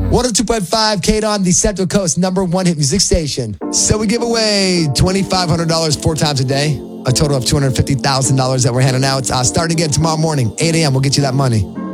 102.5 KDON, the Central Coast #1 hit music station. So we give away $2,500 4 times a day, a total of $250,000 that we're handing out. Starting again tomorrow morning, 8 a.m. We'll get you that money.